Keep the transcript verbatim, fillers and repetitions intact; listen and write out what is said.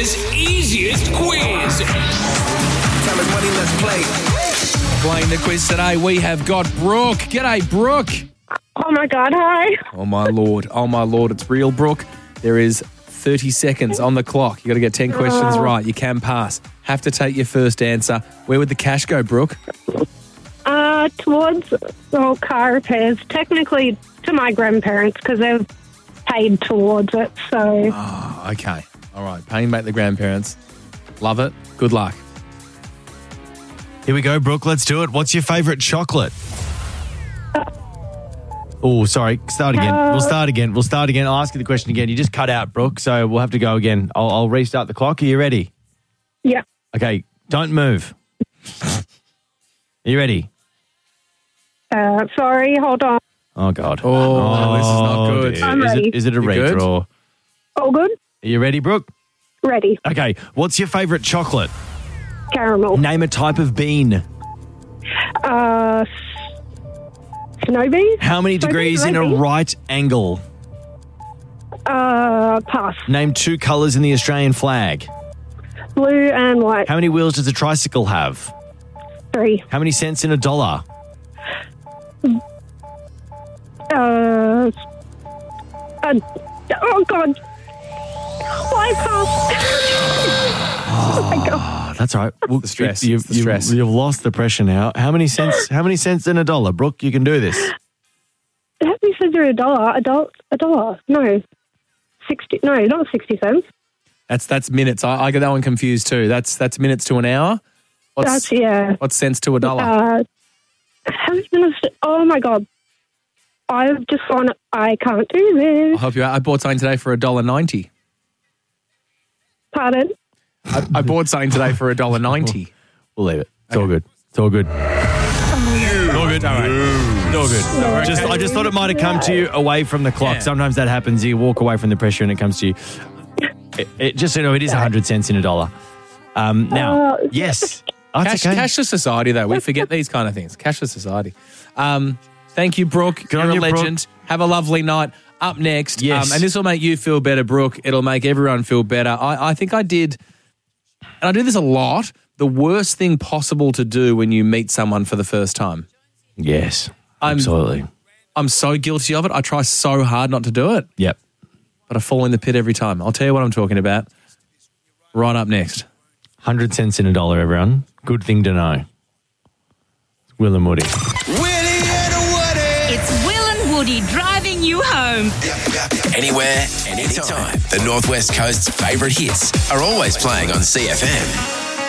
Australia's easiest quiz. Time is money, let's play. Playing the quiz today, we have got Brooke. G'day, Brooke. Oh my God, hi. Oh my Lord, oh my Lord, it's real, Brooke. There is thirty seconds on the clock. You got to get ten questions Oh. right. You can pass. Have to take your first answer. Where would the cash go, Brooke? Uh, towards well, car repairs, technically to my grandparents because they've paid towards it. So Oh, okay. All right, paying back the grandparents. Love it. Good luck. Here we go, Brooke. Let's do it. What's your favourite chocolate? Oh, sorry. Start again. Uh, we'll start again. We'll start again. I'll ask you the question again. You just cut out, Brooke, so we'll have to go again. I'll, I'll restart the clock. Are you ready? yeah. Okay. Don't move. Are you ready? Uh, sorry, hold on. Oh, God. Oh, this is not good. dear. I'm is ready. It, is it a You good? redraw? All good? Are you ready, Brooke? Ready. Okay. What's your favourite chocolate? Caramel. Name a type of bean. Uh, snow beans? How many Snow degrees beans, in a maybe? right angle? Uh, pass. Name two colours in the Australian flag. Blue and white. How many wheels does a tricycle have? Three. How many cents in a dollar? Uh, uh, oh God. Why pass? oh my God. Oh, that's all right. Well, the stress. You, It's the you, stress. You've lost the pressure now. How many cents? How many cents in a dollar, Brooke? You can do this. How many cents are a dollar? A dollar? A dollar? No. Sixty? No, not sixty cents. That's that's minutes. I, I get that one confused too. That's that's minutes to an hour. What's That's yeah. what's cents to a dollar? Uh, how many minutes? Oh my God. I've just gone. I can't do I'll this. help you out. I bought something today for a dollar ninety. Pardon? I, I bought something today for a dollar ninety. We'll leave it. It's all good. It's all good. It's all good. All right. It's all good. Just, I just thought it might have come to you away from the clock. Yeah. Sometimes that happens. You walk away from the pressure and it comes to you. It, it, just so you know, it is one hundred cents in a dollar. Um, now, Uh, yes. Oh, Cash, it's okay. Cashless society, though. We forget these kind of things. Cashless society. Um, thank you, Brooke. Good on You're a you, Brooke. legend. Have a lovely night. Up next, Yes. um, and this will make you feel better, Brooke. It'll make everyone feel better. I, I think I did, and I do this a lot, the worst thing possible to do when you meet someone for the first time. Yes. I'm- Absolutely. I'm so guilty of it. I try so hard not to do it, Yep. but I fall in the pit every time. I'll tell you what I'm talking about right up next. one hundred cents in a dollar, everyone. Good thing to know. It's Will and Woody. Willie and Woody. It's Will and Woody driving you home. Anywhere, anytime. The Northwest Coast's favourite hits are always playing on C F M.